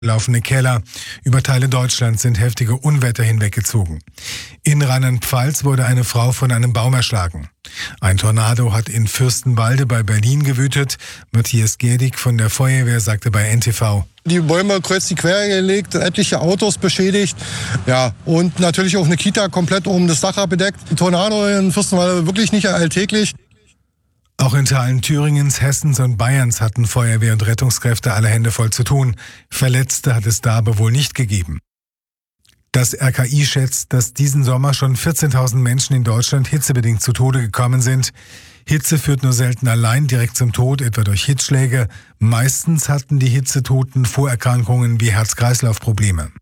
laufende Keller. Über Teile Deutschlands sind heftige Unwetter hinweggezogen. In Rheinland-Pfalz wurde eine Frau von einem Baum erschlagen. Ein Tornado hat in Fürstenwalde bei Berlin gewütet. Matthias Gerdig von der Feuerwehr sagte bei NTV: Die Bäume kreuz die quer gelegt, etliche Autos beschädigt. Ja, und natürlich auch eine Kita komplett um das Dach abgedeckt. Ein Tornado in Fürstenwalde wirklich nicht alltäglich. Auch in Teilen Thüringens, Hessens und Bayerns hatten Feuerwehr und Rettungskräfte alle Hände voll zu tun. Verletzte hat es da aber wohl nicht gegeben. Das RKI schätzt, dass diesen Sommer schon 14.000 Menschen in Deutschland hitzebedingt zu Tode gekommen sind. Hitze führt nur selten allein direkt zum Tod, etwa durch Hitzschläge. Meistens hatten die Hitzetoten Vorerkrankungen wie Herz-Kreislauf-Probleme.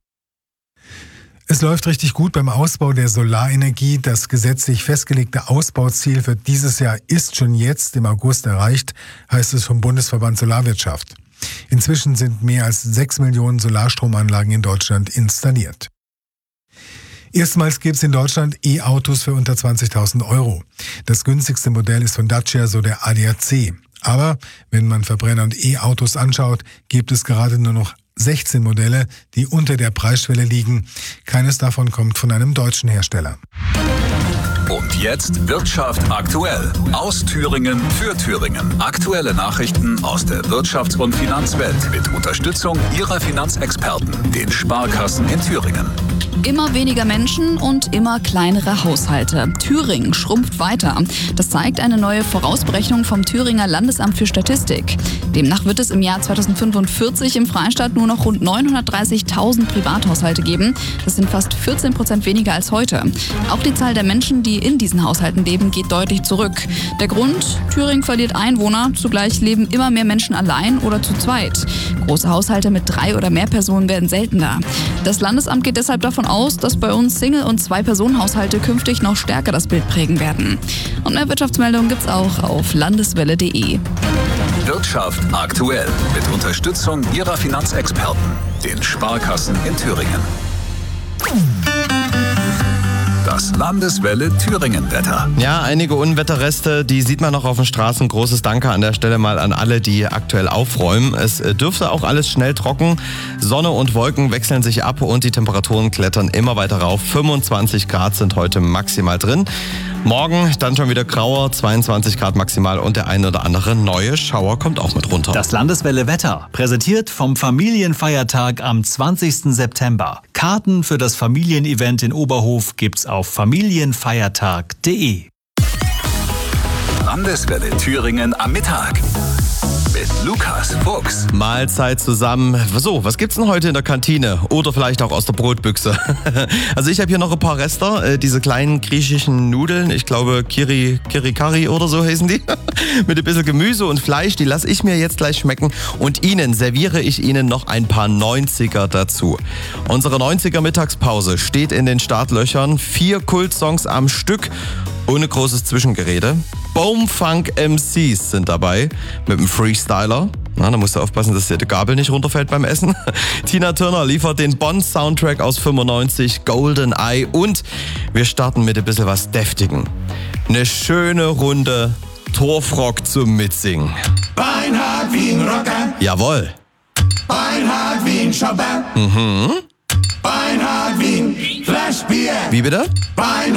Es läuft richtig gut beim Ausbau der Solarenergie. Das gesetzlich festgelegte Ausbauziel für dieses Jahr ist schon jetzt im August erreicht, heißt es vom Bundesverband Solarwirtschaft. Inzwischen sind mehr als 6 Millionen Solarstromanlagen in Deutschland installiert. Erstmals gibt es in Deutschland E-Autos für unter 20.000 Euro. Das günstigste Modell ist von Dacia, so der ADAC. Aber wenn man Verbrenner und E-Autos anschaut, gibt es gerade nur noch 16 Modelle, die unter der Preisschwelle liegen. Keines davon kommt von einem deutschen Hersteller. Und jetzt Wirtschaft aktuell. Aus Thüringen für Thüringen. Aktuelle Nachrichten aus der Wirtschafts- und Finanzwelt mit Unterstützung Ihrer Finanzexperten, den Sparkassen in Thüringen. Immer weniger Menschen und immer kleinere Haushalte. Thüringen schrumpft weiter. Das zeigt eine neue Vorausberechnung vom Thüringer Landesamt für Statistik. Demnach wird es im Jahr 2045 im Freistaat nur noch rund 930.000 Privathaushalte geben. Das sind fast 14% weniger als heute. Auch die Zahl der Menschen, die in diesen Haushalten leben, geht deutlich zurück. Der Grund? Thüringen verliert Einwohner. Zugleich leben immer mehr Menschen allein oder zu zweit. Große Haushalte mit 3 oder mehr Personen werden seltener. Das Landesamt geht deshalb davon aus, dass bei uns Single- und Zwei-Personen-Haushalte künftig noch stärker das Bild prägen werden. Und mehr Wirtschaftsmeldungen gibt's auch auf landeswelle.de. Wirtschaft aktuell mit Unterstützung Ihrer Finanzexperten, den Sparkassen in Thüringen. Das Landeswelle Thüringen-Wetter. Ja, einige Unwetterreste, die sieht man noch auf den Straßen. Großes Danke an der Stelle mal an alle, die aktuell aufräumen. Es dürfte auch alles schnell trocken. Sonne und Wolken wechseln sich ab und die Temperaturen klettern immer weiter rauf. 25 Grad sind heute maximal drin. Morgen dann schon wieder grauer, 22 Grad maximal und der eine oder andere neue Schauer kommt auch mit runter. Das Landeswelle Wetter, präsentiert vom Familienfeiertag am 20. September. Karten für das Familienevent in Oberhof gibt's auf familienfeiertag.de. Landeswelle Thüringen am Mittag. Mit Lukas Fuchs. Mahlzeit zusammen. So, was gibt's denn heute in der Kantine? Oder vielleicht auch aus der Brotbüchse. Also ich habe hier noch ein paar Rester, diese kleinen griechischen Nudeln. Ich glaube Kirikari oder so heißen die. Mit ein bisschen Gemüse und Fleisch. Die lasse ich mir jetzt gleich schmecken. Und Ihnen serviere ich Ihnen noch ein paar 90er dazu. Unsere 90er Mittagspause steht in den Startlöchern. 4 Kultsongs am Stück. Ohne großes Zwischengerede. Boomfunk MCs sind dabei mit dem Freestyler. Na, da musst du aufpassen, dass dir die Gabel nicht runterfällt beim Essen. Tina Turner liefert den Bond-Soundtrack aus 95, Golden Eye. Und wir starten mit ein bisschen was Deftigen. Eine schöne Runde Torfrock zum Mitsingen. Beinhard wie ein Rocker. Jawohl. Beinhard wie ein Shopper. Mhm. Beinhard wie ein Flaschbier. Wie bitte? Beinhard